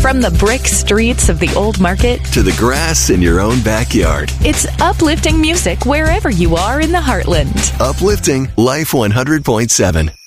From the brick streets of the old market to the grass in your own backyard. It's uplifting music wherever you are in the heartland. Uplifting Life 100.7.